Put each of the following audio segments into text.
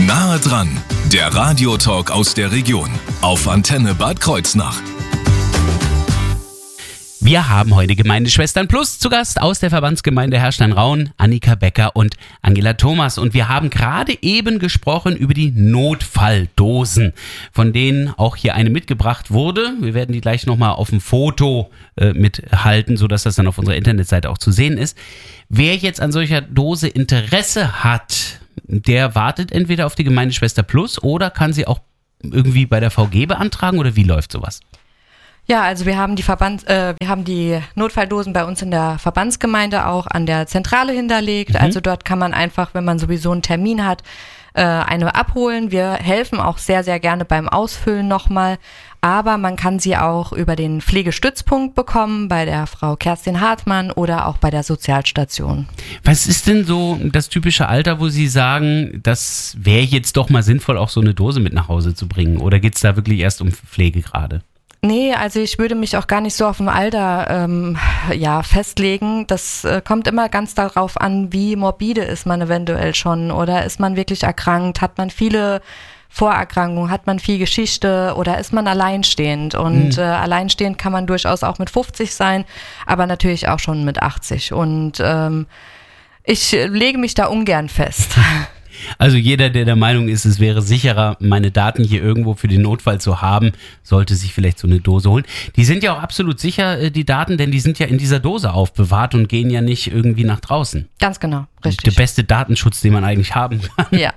Nahe dran, der Radiotalk aus der Region auf Antenne Bad Kreuznach. Wir haben heute Gemeindeschwestern Plus zu Gast aus der Verbandsgemeinde Herrstein-Rauen, Annika Becker und Angela Thomas. Und wir haben gerade eben gesprochen über die Notfalldosen, von denen auch hier eine mitgebracht wurde. Wir werden die gleich nochmal auf dem Foto mithalten, sodass das dann auf unserer Internetseite auch zu sehen ist. Wer jetzt an solcher Dose Interesse hat, der wartet entweder auf die Gemeindeschwester Plus oder kann sie auch irgendwie bei der VG beantragen, oder wie läuft sowas? Ja, also wir haben die Notfalldosen bei uns in der Verbandsgemeinde auch an der Zentrale hinterlegt. Also dort kann man einfach, wenn man sowieso einen Termin hat, eine abholen. Wir helfen auch sehr, sehr gerne beim Ausfüllen nochmal. Aber man kann sie auch über den Pflegestützpunkt bekommen, bei der Frau Kerstin Hartmann oder auch bei der Sozialstation. Was ist denn so das typische Alter, wo Sie sagen, das wäre jetzt doch mal sinnvoll, auch so eine Dose mit nach Hause zu bringen? Oder geht es da wirklich erst um Pflege gerade? Nee, also ich würde mich auch gar nicht so auf ein Alter festlegen. Das kommt immer ganz darauf an, wie morbide ist man eventuell schon, oder ist man wirklich erkrankt, hat man viele Vorerkrankungen, hat man viel Geschichte oder ist man alleinstehend? Und alleinstehend kann man durchaus auch mit 50 sein, aber natürlich auch schon mit 80. Und ich lege mich da ungern fest. Also jeder, der der Meinung ist, es wäre sicherer, meine Daten hier irgendwo für den Notfall zu haben, sollte sich vielleicht so eine Dose holen. Die sind ja auch absolut sicher, die Daten, denn die sind ja in dieser Dose aufbewahrt und gehen ja nicht irgendwie nach draußen. Ganz genau, richtig. Der beste Datenschutz, den man eigentlich haben kann. Ja.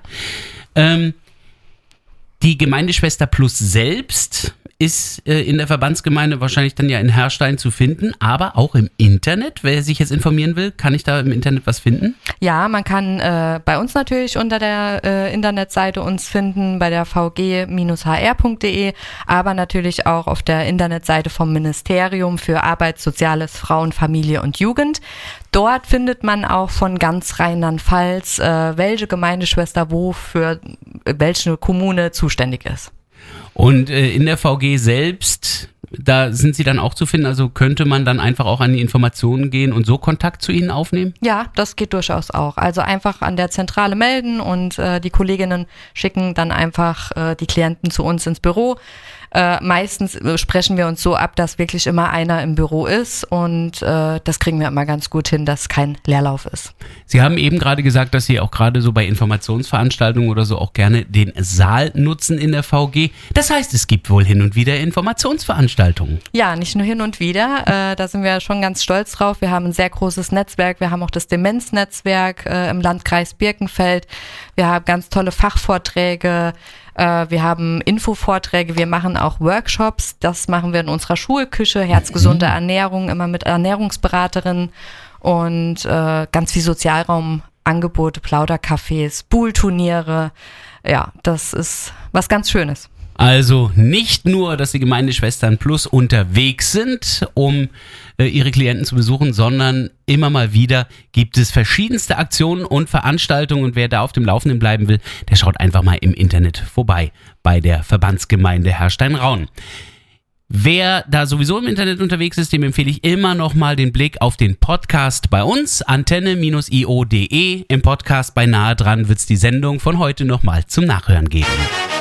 Die Gemeindeschwester Plus selbst ist in der Verbandsgemeinde wahrscheinlich dann ja in Herrstein zu finden, aber auch im Internet. Wer sich jetzt informieren will, kann ich da im Internet was finden? Ja, man kann bei uns natürlich unter der Internetseite uns finden, bei der vg-hr.de, aber natürlich auch auf der Internetseite vom Ministerium für Arbeit, Soziales, Frauen, Familie und Jugend. Dort findet man auch von ganz Rheinland-Pfalz, welche Gemeindeschwester wo für welche Kommune zuständig ist. Und in der VG selbst, da sind Sie dann auch zu finden, also könnte man dann einfach auch an die Informationen gehen und so Kontakt zu Ihnen aufnehmen? Ja, das geht durchaus auch. Also einfach an der Zentrale melden und die Kolleginnen schicken dann einfach die Klienten zu uns ins Büro. Meistens sprechen wir uns so ab, dass wirklich immer einer im Büro ist, und das kriegen wir immer ganz gut hin, dass kein Leerlauf ist. Sie haben eben gerade gesagt, dass Sie auch gerade so bei Informationsveranstaltungen oder so auch gerne den Saal nutzen in der VG. Das heißt, es gibt wohl hin und wieder Informationsveranstaltungen. Ja, nicht nur hin und wieder, da sind wir schon ganz stolz drauf. Wir haben ein sehr großes Netzwerk, wir haben auch das Demenznetzwerk im Landkreis Birkenfeld. Wir haben ganz tolle Fachvorträge. Wir haben Infovorträge, wir machen auch Workshops, das machen wir in unserer Schulküche, herzgesunde Ernährung, immer mit Ernährungsberaterinnen, und ganz viel Sozialraumangebote, Plaudercafés, Poolturniere, ja, das ist was ganz Schönes. Also nicht nur, dass die Gemeindeschwestern Plus unterwegs sind, um ihre Klienten zu besuchen, sondern immer mal wieder gibt es verschiedenste Aktionen und Veranstaltungen, und wer da auf dem Laufenden bleiben will, der schaut einfach mal im Internet vorbei bei der Verbandsgemeinde Herrstein-Rauen. Wer da sowieso im Internet unterwegs ist, dem empfehle ich immer noch mal den Blick auf den Podcast bei uns, antenne-io.de. Im Podcast bei Nahe dran wird es die Sendung von heute noch mal zum Nachhören geben.